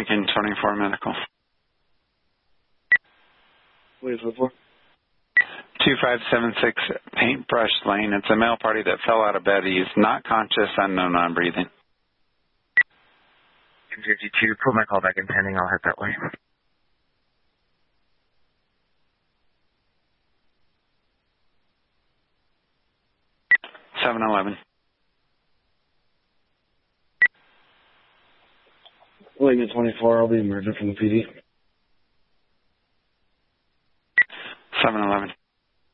Lincoln 24 Medical. What is it for? 2576 Paintbrush Lane. It's a male party that fell out of bed. He's not conscious, unknown, non-breathing. 52, put my call back in pending. I'll head that way. 711. Lincoln 24, I'll be emerging from the PD.